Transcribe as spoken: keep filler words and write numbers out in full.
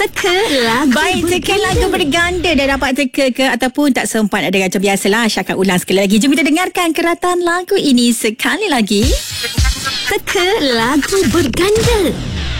Teka lagu Baik, teka lagu berganda dah dapat teka ke ataupun tak sempat ada macam biasalah. Syah akan ulang sekali lagi. Jom kita dengarkan kerataan lagu ini sekali lagi. Teka lagu berganda.